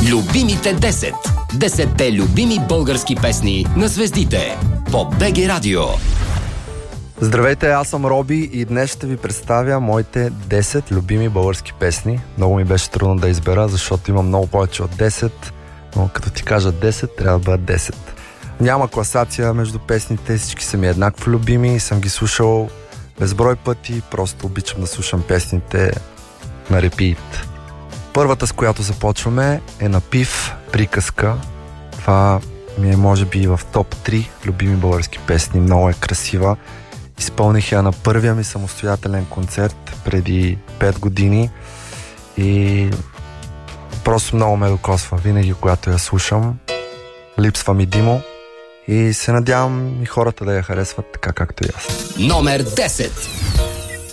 Любимите 10. 10-те любими български песни на звездите по БГ Радио. Здравейте, аз съм Роби и днес ще ви представя моите 10 любими български песни. Много ми беше трудно да избера, защото имам много повече от 10, но като ти кажа 10, трябва да бъдат 10. Няма класация между песните, всички са ми еднакво любими и съм ги слушал безброй пъти, просто обичам да слушам песните на репит. Първата, с която започваме, е на Пив, Приказка. Това ми е може би в топ 3 любими български песни, много е красива. Изпълних я на първия ми самостоятелен концерт преди 5 години и просто много ме докосва винаги, когато я слушам. Липсва ми Димо и се надявам и хората да я харесват така, както и аз. Номер 10.